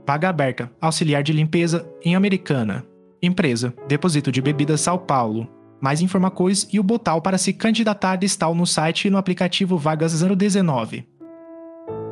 Vaga aberta, auxiliar de limpeza em Americana. Empresa, Depósito de Bebidas São Paulo. Mais informações e o botão para se candidatar estão no site e no aplicativo Vagas 019.